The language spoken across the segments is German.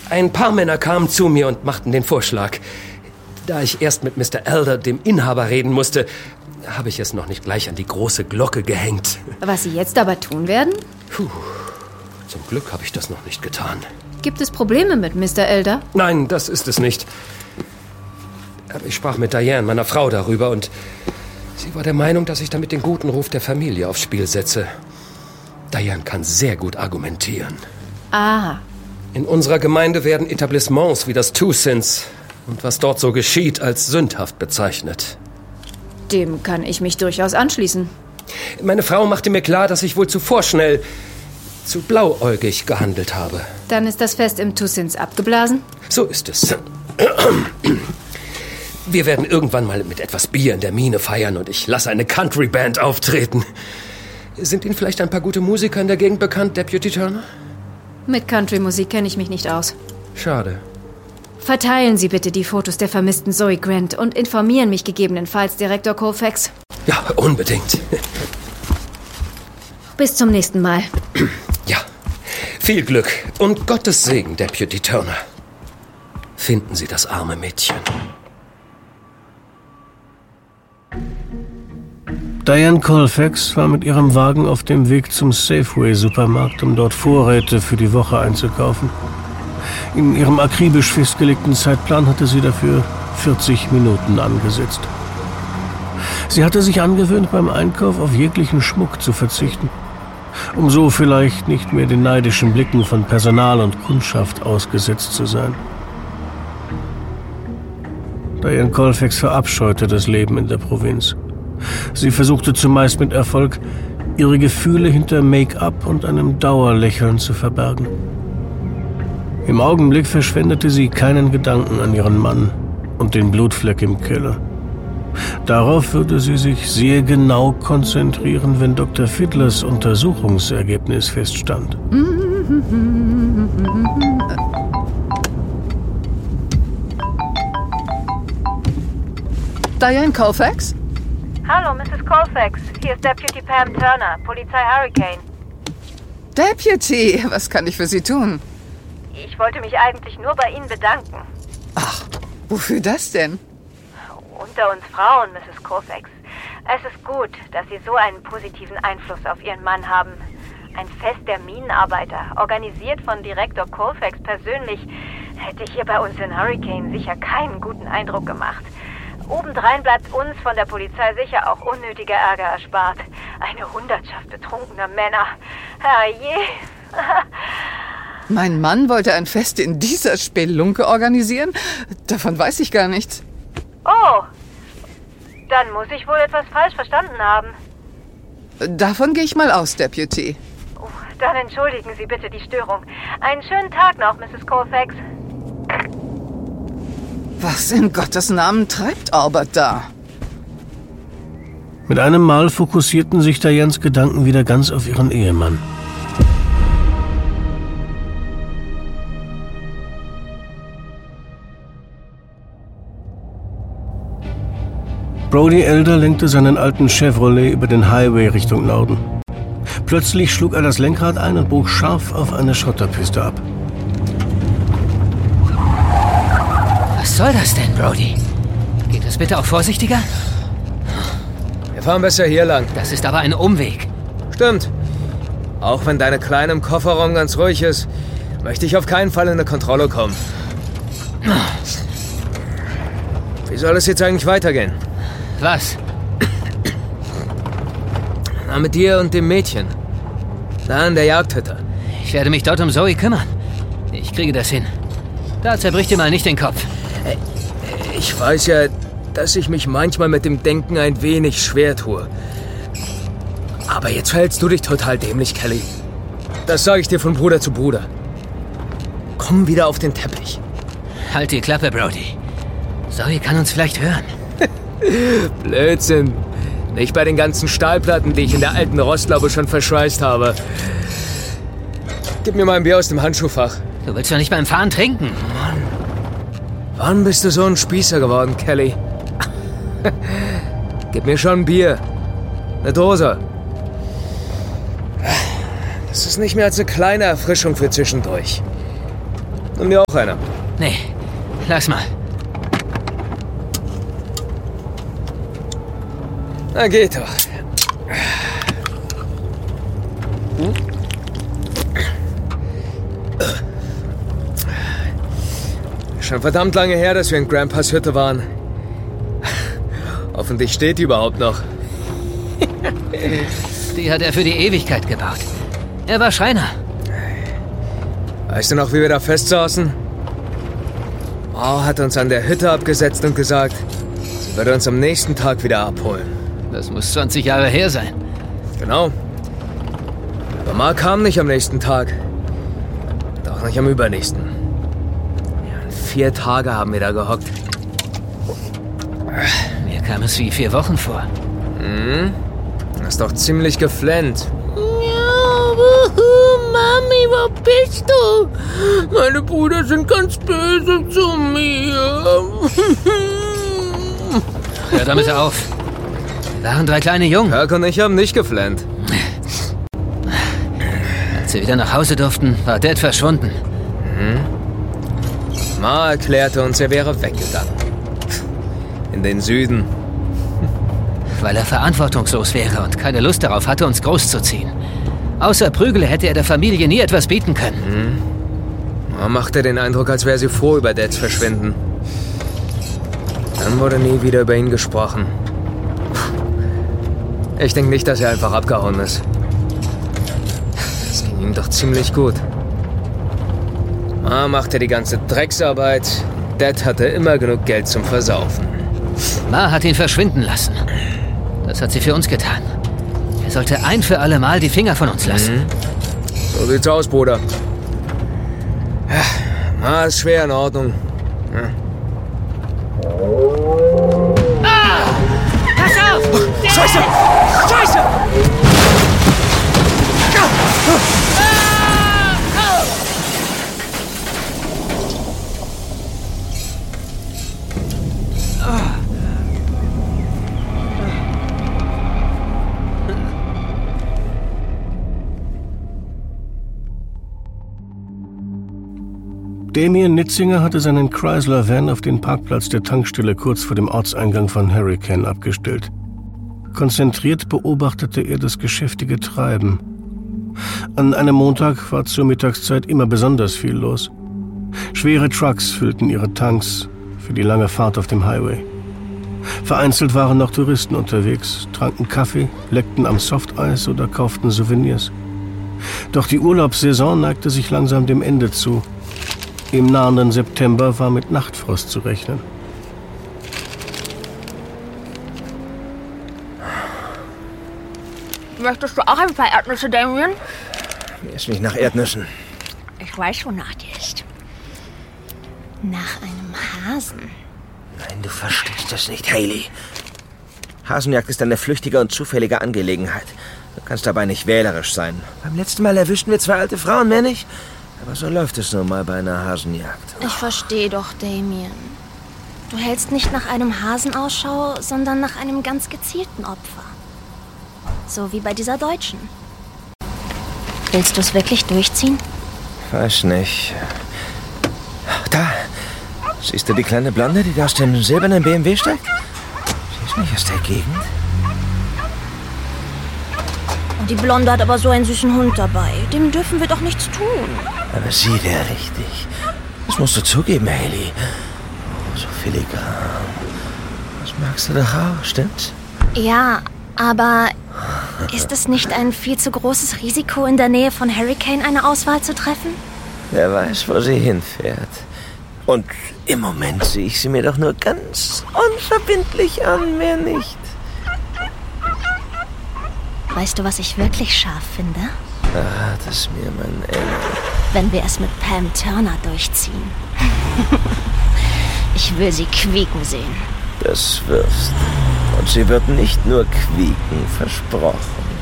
Ein paar Männer kamen zu mir und machten den Vorschlag. Da ich erst mit Mr. Elder, dem Inhaber, reden musste, habe ich es noch nicht gleich an die große Glocke gehängt. Was Sie jetzt aber tun werden? Zum Glück habe ich das noch nicht getan. Gibt es Probleme mit Mr. Elder? Nein, das ist es nicht. Aber ich sprach mit Diane, meiner Frau, darüber und sie war der Meinung, dass ich damit den guten Ruf der Familie aufs Spiel setze. Diane kann sehr gut argumentieren. Aha. In unserer Gemeinde werden Etablissements wie das Two Sins und was dort so geschieht als sündhaft bezeichnet. Dem kann ich mich durchaus anschließen. Meine Frau machte mir klar, dass ich wohl zu vorschnell, zu blauäugig gehandelt habe. Dann ist das Fest im Two Sins abgeblasen? So ist es. Wir werden irgendwann mal mit etwas Bier in der Mine feiern und ich lasse eine Country-Band auftreten. Sind Ihnen vielleicht ein paar gute Musiker in der Gegend bekannt, Deputy Turner? Mit Country-Musik kenne ich mich nicht aus. Schade. Verteilen Sie bitte die Fotos der vermissten Zoe Grant und informieren mich gegebenenfalls, Direktor Colfax. Ja, unbedingt. Bis zum nächsten Mal. Ja, viel Glück und Gottes Segen, Deputy Turner. Finden Sie das arme Mädchen. Diane Colfax war mit ihrem Wagen auf dem Weg zum Safeway-Supermarkt, um dort Vorräte für die Woche einzukaufen. In ihrem akribisch festgelegten Zeitplan hatte sie dafür 40 Minuten angesetzt. Sie hatte sich angewöhnt, beim Einkauf auf jeglichen Schmuck zu verzichten, um so vielleicht nicht mehr den neidischen Blicken von Personal und Kundschaft ausgesetzt zu sein. Diane Colfax verabscheute das Leben in der Provinz. Sie versuchte zumeist mit Erfolg, ihre Gefühle hinter Make-up und einem Dauerlächeln zu verbergen. Im Augenblick verschwendete sie keinen Gedanken an ihren Mann und den Blutfleck im Keller. Darauf würde sie sich sehr genau konzentrieren, wenn Dr. Fiddlers Untersuchungsergebnis feststand. Diane Colfax? Hallo, Mrs. Colfax. Hier ist Deputy Pam Turner, Polizei Hurricane. Deputy, was kann ich für Sie tun? Ich wollte mich eigentlich nur bei Ihnen bedanken. Ach, wofür das denn? Unter uns Frauen, Mrs. Colfax. Es ist gut, dass Sie so einen positiven Einfluss auf Ihren Mann haben. Ein Fest der Minenarbeiter, organisiert von Direktor Colfax persönlich, hätte hier bei uns in Hurricane sicher keinen guten Eindruck gemacht. Obendrein bleibt uns von der Polizei sicher auch unnötiger Ärger erspart. Eine Hundertschaft betrunkener Männer. Herrje. Mein Mann wollte ein Fest in dieser Spelunke organisieren? Davon weiß ich gar nichts. Oh, dann muss ich wohl etwas falsch verstanden haben. Davon gehe ich mal aus, Deputy. Oh, dann entschuldigen Sie bitte die Störung. Einen schönen Tag noch, Mrs. Colfax. Was in Gottes Namen treibt Albert da? Mit einem Mal fokussierten sich Dianes Gedanken wieder ganz auf ihren Ehemann. Brody Elder lenkte seinen alten Chevrolet über den Highway Richtung Norden. Plötzlich schlug er das Lenkrad ein und bog scharf auf eine Schotterpiste ab. Was soll das denn, Brody? Geht es bitte auch vorsichtiger? Wir fahren besser hier lang. Das ist aber ein Umweg. Stimmt. Auch wenn deine Kleine im Kofferraum ganz ruhig ist, möchte ich auf keinen Fall in eine Kontrolle kommen. Wie soll es jetzt eigentlich weitergehen? Was? Na, mit dir und dem Mädchen. Da in der Jagdhütte. Ich werde mich dort um Zoe kümmern. Ich kriege das hin. Da zerbricht dir mal nicht den Kopf. Ich weiß ja, dass ich mich manchmal mit dem Denken ein wenig schwer tue. Aber jetzt verhältst du dich total dämlich, Kelly. Das sage ich dir von Bruder zu Bruder. Komm wieder auf den Teppich. Halt die Klappe, Brody. Zoe kann uns vielleicht hören. Blödsinn. Nicht bei den ganzen Stahlplatten, die ich in der alten Rostlaube schon verschweißt habe. Gib mir mal ein Bier aus dem Handschuhfach. Du willst doch nicht beim Fahren trinken. Mann. Wann bist du so ein Spießer geworden, Kelly? Gib mir schon ein Bier. Eine Dose. Das ist nicht mehr als eine kleine Erfrischung für zwischendurch. Nimm dir auch einer. Nee, lass mal. Na, geht doch. Schon verdammt lange her, dass wir in Grandpas Hütte waren. Hoffentlich steht die überhaupt noch. Die hat er für die Ewigkeit gebaut. Er war Schreiner. Weißt du noch, wie wir da festsaßen? Ma hat uns an der Hütte abgesetzt und gesagt, sie würde uns am nächsten Tag wieder abholen. Das muss 20 Jahre her sein. Genau. Aber Ma kam nicht am nächsten Tag. Und auch nicht am übernächsten. Ja, 4 Tage haben wir da gehockt. Mir kam es wie 4 Wochen vor. Hast doch ziemlich geflennt. Ja, Mami, wo bist du? Meine Brüder sind ganz böse zu mir. Hör damit auf. Wir waren 3 kleine Jungen. Kirk und ich haben nicht geflennt. Als wir wieder nach Hause durften, war Dad verschwunden. Ma erklärte uns, er wäre weggegangen. In den Süden. Weil er verantwortungslos wäre und keine Lust darauf hatte, uns großzuziehen. Außer Prügel hätte er der Familie nie etwas bieten können. Ma machte den Eindruck, als wäre sie froh über Dads Verschwinden. Dann wurde nie wieder über ihn gesprochen. Ich denke nicht, dass er einfach abgehauen ist. Es ging ihm doch ziemlich gut. Ma machte die ganze Drecksarbeit. Dad hatte immer genug Geld zum Versaufen. Ma hat ihn verschwinden lassen. Das hat sie für uns getan. Er sollte ein für alle Mal die Finger von uns lassen. So sieht's aus, Bruder. Ma ist schwer in Ordnung. Pass auf! Scheiße! Scheiße! Damien Nitzinger hatte seinen Chrysler-Van auf den Parkplatz der Tankstelle kurz vor dem Ortseingang von Hurricane abgestellt. Konzentriert beobachtete er das geschäftige Treiben. An einem Montag war zur Mittagszeit immer besonders viel los. Schwere Trucks füllten ihre Tanks für die lange Fahrt auf dem Highway. Vereinzelt waren noch Touristen unterwegs, tranken Kaffee, leckten am Softeis oder kauften Souvenirs. Doch die Urlaubssaison neigte sich langsam dem Ende zu. Im nahenden September war mit Nachtfrost zu rechnen. Möchtest du auch ein paar Erdnüsse, Damien? Mir ist nicht nach Erdnüssen. Ich weiß, wonach dir ist. Nach einem Hasen. Nein, du verstehst es nicht, Hayley. Hasenjagd ist eine flüchtige und zufällige Angelegenheit. Du kannst dabei nicht wählerisch sein. Beim letzten Mal erwischten wir 2 alte Frauen, mehr nicht. Aber so läuft es nun mal bei einer Hasenjagd. Ich verstehe doch, Damien. Du hältst nicht nach einem Hasen Ausschau, sondern nach einem ganz gezielten Opfer. So wie bei dieser Deutschen. Willst du es wirklich durchziehen? Weiß nicht. Da. Siehst du die kleine Blonde, die da aus dem silbernen BMW steigt? Sie ist nicht aus der Gegend. Die Blonde hat aber so einen süßen Hund dabei. Dem dürfen wir doch nichts tun. Aber sie wäre richtig. Das musst du zugeben, Hayley. So filigran. Das magst du doch auch, stimmt's? Ja, aber ist es nicht ein viel zu großes Risiko, in der Nähe von Hurricane eine Auswahl zu treffen? Wer weiß, wo sie hinfährt. Und im Moment sehe ich sie mir doch nur ganz unverbindlich an, mehr nicht. Weißt du, was ich wirklich scharf finde? Rat es mir, mein Engel. Wenn wir es mit Pam Turner durchziehen. Ich will sie quieken sehen. Das wirst du. Und sie wird nicht nur quieken, versprochen.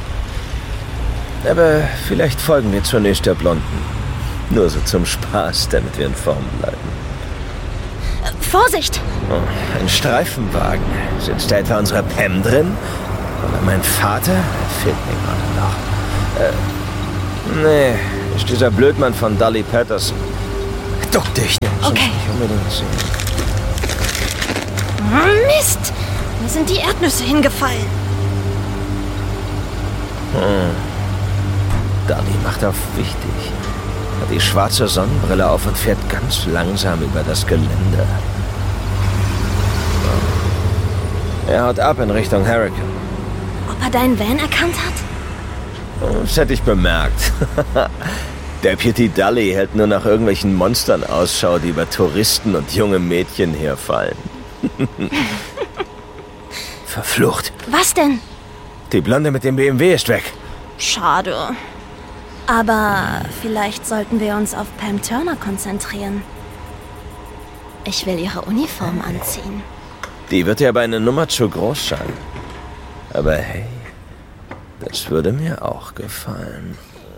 Aber vielleicht folgen wir zunächst der Blonden. Nur so zum Spaß, damit wir in Form bleiben. Vorsicht! Oh, ein Streifenwagen. Sitzt da etwa unsere Pam drin? Oder mein Vater? Fehlt mir gerade noch. Nee, ist dieser Blödmann von Dolly Patterson. Duck dich. Okay. Mist! Mir sind die Erdnüsse hingefallen. Dali macht auf wichtig. Hat die schwarze Sonnenbrille auf und fährt ganz langsam über das Gelände. Er haut ab in Richtung Hurricane. Ob er deinen Van erkannt hat? Das hätte ich bemerkt. Deputy Dully hält nur nach irgendwelchen Monstern Ausschau, die über Touristen und junge Mädchen herfallen. Verflucht. Was denn? Die Blonde mit dem BMW ist weg. Schade. Aber vielleicht sollten wir uns auf Pam Turner konzentrieren. Ich will ihre Uniform anziehen. Die wird ja aber eine Nummer zu groß sein. Aber hey, das würde mir auch gefallen.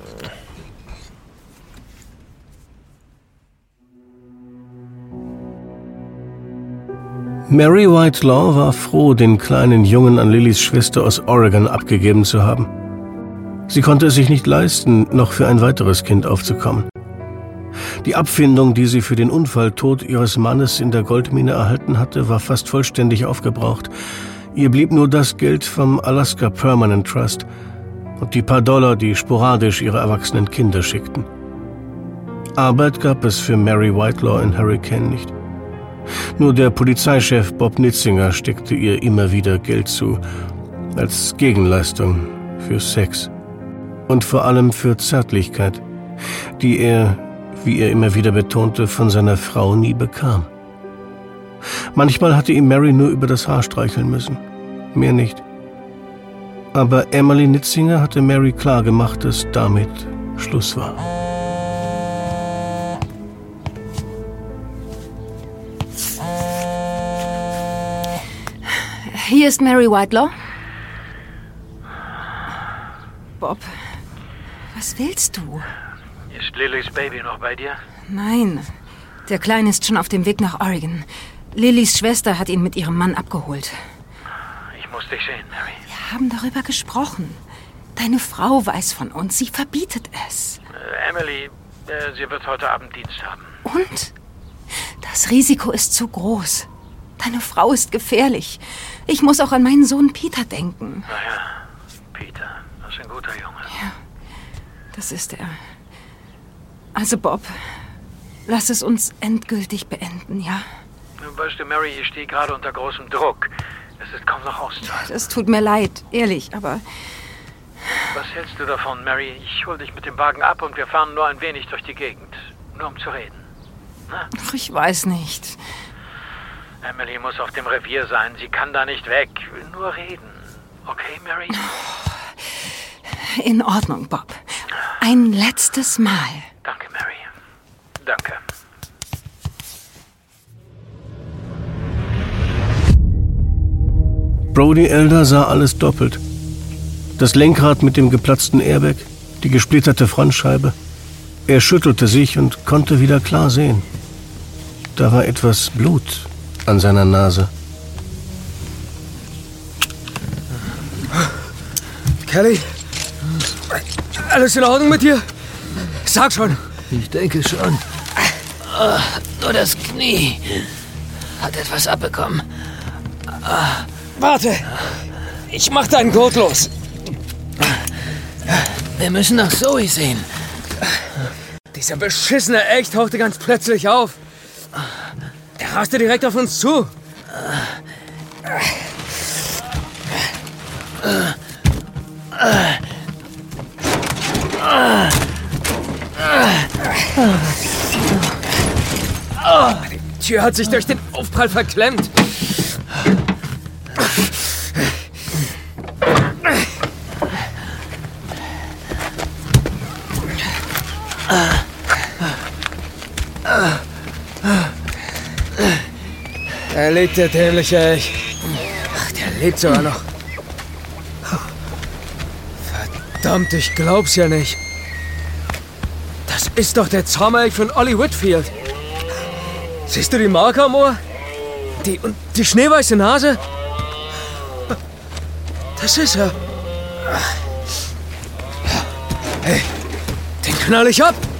Mary Whitelaw war froh, den kleinen Jungen an Lillys Schwester aus Oregon abgegeben zu haben. Sie konnte es sich nicht leisten, noch für ein weiteres Kind aufzukommen. Die Abfindung, die sie für den Unfalltod ihres Mannes in der Goldmine erhalten hatte, war fast vollständig aufgebraucht. Ihr blieb nur das Geld vom Alaska Permanent Trust und die paar Dollar, die sporadisch ihre erwachsenen Kinder schickten. Arbeit gab es für Mary Whitelaw in Hurricane nicht. Nur der Polizeichef Bob Nitzinger steckte ihr immer wieder Geld zu, als Gegenleistung für Sex und vor allem für Zärtlichkeit, die er, wie er immer wieder betonte, von seiner Frau nie bekam. Manchmal hatte ihm Mary nur über das Haar streicheln müssen, mehr nicht. Aber Emily Nitzinger hatte Mary klargemacht, dass damit Schluss war. Hier ist Mary Whitelaw. Bob, was willst du? Ist Lillys Baby noch bei dir? Nein, der Kleine ist schon auf dem Weg nach Oregon. Lillys Schwester hat ihn mit ihrem Mann abgeholt. Ich muss dich sehen, Mary. Wir haben darüber gesprochen. Deine Frau weiß von uns, sie verbietet es. Emily, sie wird heute Abend Dienst haben. Und? Das Risiko ist zu groß. Deine Frau ist gefährlich. Ich muss auch an meinen Sohn Peter denken. Naja, Peter, das ist ein guter Junge. Ja, das ist er. Also Bob, lass es uns endgültig beenden, ja? Weißt du, Mary, ich stehe gerade unter großem Druck. Es ist kaum noch Auszeit. Das tut mir leid, ehrlich, aber... Was hältst du davon, Mary? Ich hol dich mit dem Wagen ab und wir fahren nur ein wenig durch die Gegend. Nur um zu reden. Na? Ach, ich weiß nicht. Emily muss auf dem Revier sein. Sie kann da nicht weg. Will nur reden. Okay, Mary? In Ordnung, Bob. Ein letztes Mal. Danke, Mary. Danke. Brody Elder sah alles doppelt. Das Lenkrad mit dem geplatzten Airbag, die gesplitterte Frontscheibe. Er schüttelte sich und konnte wieder klar sehen. Da war etwas Blut an seiner Nase. Kelly? Alles in Ordnung mit dir? Sag schon. Ich denke schon. Nur das Knie hat etwas abbekommen. Warte. Ich mach deinen Gurt los. Wir müssen nach Zoe sehen. Dieser beschissene Elch tauchte ganz plötzlich auf. Er raste direkt auf uns zu. Die Tür hat sich durch den Aufprall verklemmt. Er lebt, der dämliche Elch. Ach, der lebt sogar noch. Verdammt, ich glaub's ja nicht. Das ist doch der Zauberelch von Ollie Whitfield. Siehst du die Marke am Ohr? Und die schneeweiße Nase? Das ist er. Hey, den knall ich ab.